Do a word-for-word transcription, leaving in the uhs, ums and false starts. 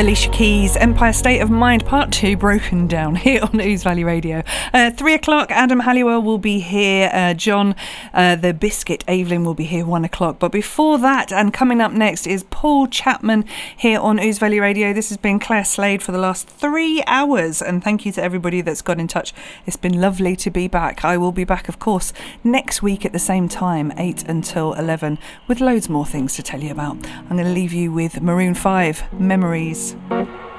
Alicia Keys, Empire State of Mind Part two, broken down here on Ouse Valley Radio. Uh, three o'clock, Adam Halliwell will be here. Uh, John, uh, the Biscuit Evelyn will be here one o'clock. But before that, and coming up next, is Paul Chapman here on Ouse Valley Radio. This has been Claire Slade for the last three hours. And thank you to everybody that's got in touch. It's been lovely to be back. I will be back, of course, next week at the same time, eight until eleven, with loads more things to tell you about. I'm going to leave you with Maroon five, Memories.